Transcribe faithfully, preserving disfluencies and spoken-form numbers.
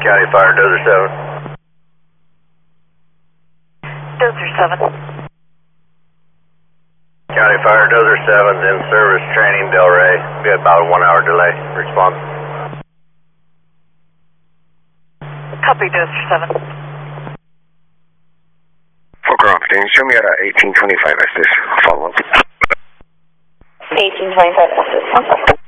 County Fire, Dozer seven. Dozer seven. County Fire, Dozer seven's in service, training, Delray. We had about a one hour delay. Response. Copy, Dozer seven. Fokker Operating, show me at eighteen twenty-five Estes. Follow up. eighteen twenty-five Estes.